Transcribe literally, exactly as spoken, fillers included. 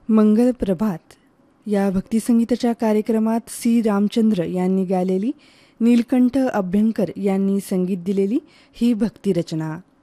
मंगल प्रभात या भक्तिसंगीताच्या कार्यक्रमात सी रामचंद्र यांनी गायलेली, नीलकंठ अभ्यंकर यांनी संगीत दिलेली ही भक्तिरचना.